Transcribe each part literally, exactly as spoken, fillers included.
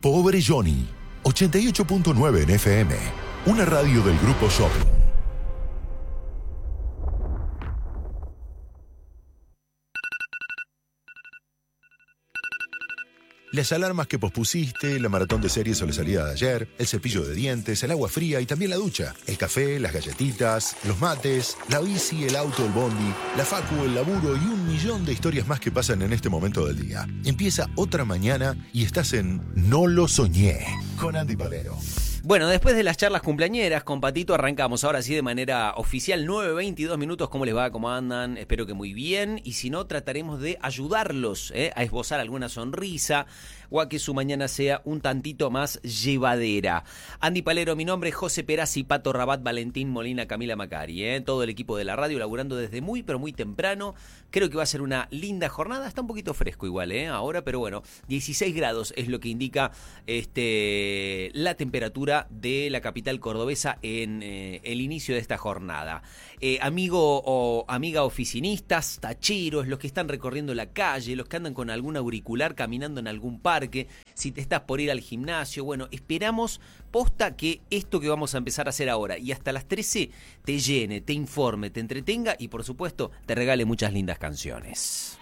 Pobre Johnny, ochenta y ocho punto nueve en F M, una radio del Grupo Shopping. Las alarmas que pospusiste, la maratón de series o la salida de ayer, el cepillo de dientes, el agua fría y también la ducha, el café, las galletitas, los mates, la bici, el auto, el bondi, la facu, el laburo y un millón de historias más que pasan en este momento del día. Empieza otra mañana y estás en No lo soñé, con Andy Palero. Bueno, después de las charlas cumpleañeras con Patito arrancamos ahora sí de manera oficial, nueve veintidós minutos. ¿Cómo les va? ¿Cómo andan? Espero que muy bien. Y si no, trataremos de ayudarlos ¿eh? a esbozar alguna sonrisa o a que su mañana sea un tantito más llevadera. Andy Palero, mi nombre es José Perazzi, Pato Rabat, Valentín Molina, Camila Macari. ¿eh? Todo el equipo de la radio laburando desde muy, pero muy temprano. Creo que va a ser una linda jornada. Está un poquito fresco igual ¿eh? ahora, pero bueno, dieciséis grados es lo que indica este, la temperatura de la capital cordobesa en eh, el inicio de esta jornada. Eh, amigo o amiga oficinistas, tacheros, los que están recorriendo la calle, los que andan con algún auricular caminando en algún parque, si te estás por ir al gimnasio, bueno, esperamos posta que esto que vamos a empezar a hacer ahora y hasta las trece te llene, te informe, te entretenga y por supuesto te regale muchas lindas canciones.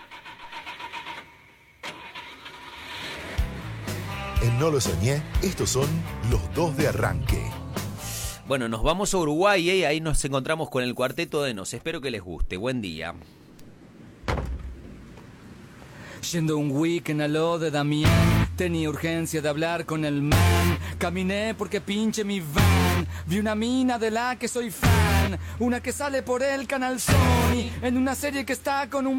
En No lo soñé, estos son los dos de arranque. Bueno, nos vamos a Uruguay, ¿eh? Ahí nos encontramos con el Cuarteto de Nos. Espero que les guste. Buen día. Yendo un weekend a lo de Damián, tenía urgencia de hablar con el man. Caminé porque pinche mi van. Vi una mina de la que soy fan, una que sale por el canal Sony, en una serie que está con un